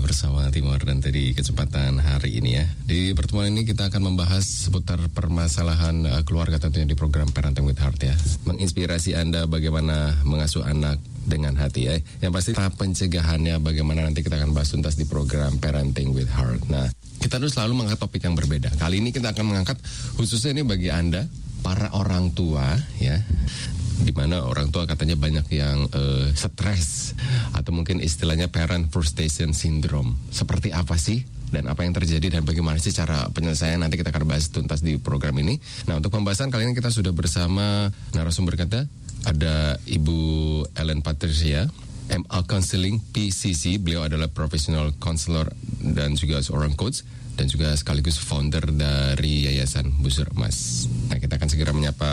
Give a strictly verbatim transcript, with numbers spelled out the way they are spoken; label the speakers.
Speaker 1: bersama Timur dan di kesempatan hari ini ya. Di pertemuan ini kita akan membahas seputar permasalahan uh, keluarga tentunya di program Parenting with Heart ya. Menginspirasi Anda bagaimana mengasuh anak dengan hati ya. Yang pasti tahap pencegahannya bagaimana nanti kita akan bahas tuntas di program Parenting with Heart. Nah, kita terus selalu mengangkat topik yang berbeda. Kali ini kita akan mengangkat khususnya ini bagi Anda para orang tua ya, di mana orang tua katanya banyak yang uh, stres atau mungkin istilahnya parent frustration syndrome. Seperti apa sih dan apa yang terjadi dan bagaimana sih cara penyelesaian, nanti kita akan bahas tuntas di program ini. Nah, untuk pembahasan kali ini kita sudah bersama narasumber kita, ada Ibu Ellen Patricia, M A Counseling P C C. Beliau adalah professional counselor dan juga seorang coach dan juga sekaligus founder dari Yayasan Busur Emas. Nah, kita akan segera menyapa